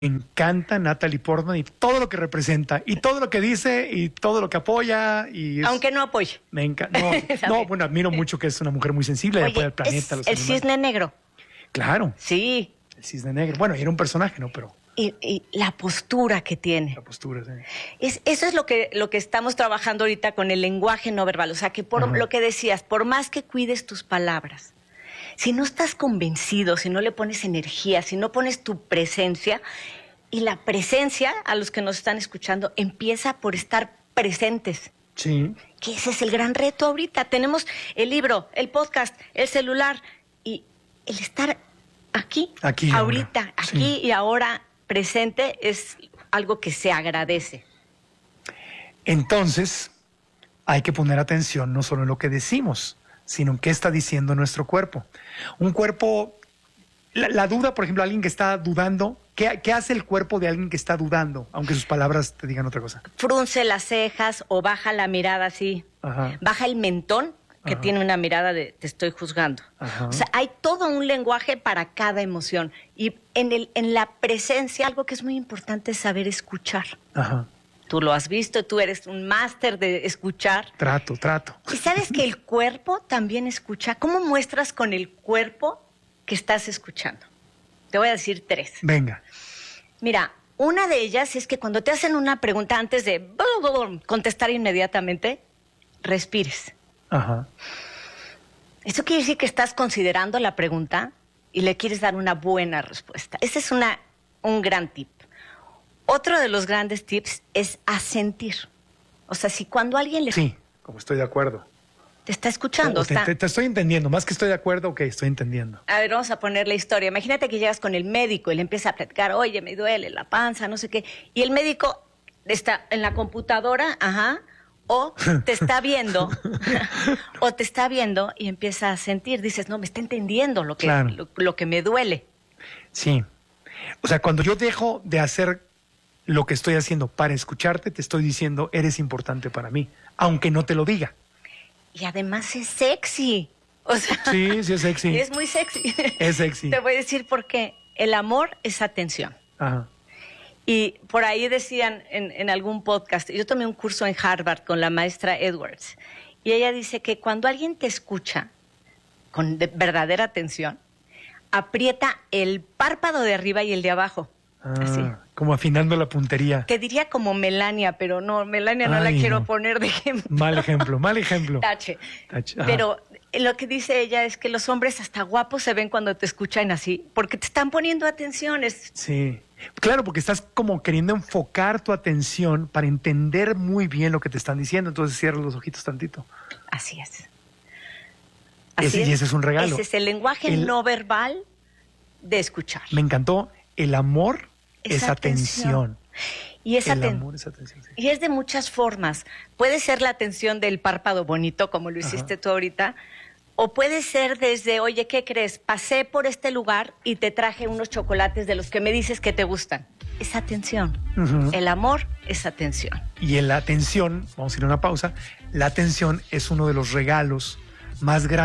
Me encanta Natalie Portman y todo lo que representa, y todo lo que dice, y todo lo que apoya. Aunque no apoye. Me encanta. Bueno, admiro mucho que es una mujer muy sensible, Oye, apoya al planeta. Es el cisne negro. Claro. Sí. El cisne negro. Bueno, era un personaje, ¿no? Pero... Y la postura que tiene. La postura, sí. Eso es lo que estamos trabajando ahorita con el lenguaje no verbal. O sea, que por lo que decías, por más que cuides tus palabras, si no estás convencido, si no le pones energía, si no pones tu presencia, y la presencia, a los que nos están escuchando, empieza por estar presentes. Sí. Que ese es el gran reto ahorita. Tenemos el libro, el podcast, el celular, y el estar aquí ahorita, aquí sí. Y ahora presente es algo que se agradece. Entonces, hay que poner atención no solo en lo que decimos, sino en qué está diciendo nuestro cuerpo. Un cuerpo, la duda, por ejemplo, alguien que está dudando, ¿qué hace el cuerpo de alguien que está dudando, aunque sus palabras te digan otra cosa? Frunce las cejas o baja la mirada así. Ajá. Baja el mentón, que tiene una mirada de te estoy juzgando. Ajá. O sea, hay todo un lenguaje para cada emoción. Y en la presencia, algo que es muy importante es saber escuchar. Ajá. Tú lo has visto, tú eres un máster de escuchar. Trato. Y sabes que el cuerpo también escucha. ¿Cómo muestras con el cuerpo que estás escuchando? Te voy a decir 3. Venga. Mira, una de ellas es que cuando te hacen una pregunta, antes de contestar inmediatamente, respires. Ajá. Eso quiere decir que estás considerando la pregunta y le quieres dar una buena respuesta. Ese es un gran tip. Otro de los grandes tips es asentir. O sea, si cuando alguien le... Sí, como estoy de acuerdo. Te está escuchando. Te estoy entendiendo. Más que estoy de acuerdo, ok, estoy entendiendo. A ver, vamos a poner la historia. Imagínate que llegas con el médico y le empieza a platicar, oye, me duele la panza, no sé qué. Y el médico está en la computadora, o te está viendo, y empieza a sentir. Dices, no, me está entendiendo lo que me duele. Sí. O sea, cuando yo dejo de hacer lo que estoy haciendo para escucharte, te estoy diciendo, eres importante para mí, aunque no te lo diga. Y además es sexy. O sea, sí, es sexy. Es muy sexy. Es sexy. Te voy a decir por qué. El amor es atención. Ajá. Y por ahí decían en algún podcast, yo tomé un curso en Harvard con la maestra Edwards, y ella dice que cuando alguien te escucha con verdadera atención, aprieta el párpado de arriba y el de abajo. Así. Como afinando la puntería. Te diría como Melania, pero no, Melania no la quiero poner de ejemplo. Mal ejemplo. Tache. Pero lo que dice ella es que los hombres hasta guapos se ven cuando te escuchan así, porque te están poniendo atención. Sí, claro, porque estás como queriendo enfocar tu atención para entender muy bien lo que te están diciendo, entonces cierras los ojitos tantito. Así es. Y ese es un regalo. Ese es el lenguaje no verbal de escuchar. Me encantó. El amor es atención. Y es atención. Sí. Y es de muchas formas. Puede ser la atención del párpado bonito, como lo hiciste tú ahorita, o puede ser desde, oye, ¿qué crees? Pasé por este lugar y te traje unos chocolates de los que me dices que te gustan. Es atención. El amor es atención. Y en la atención, vamos a ir a una pausa, la atención es uno de los regalos más grandes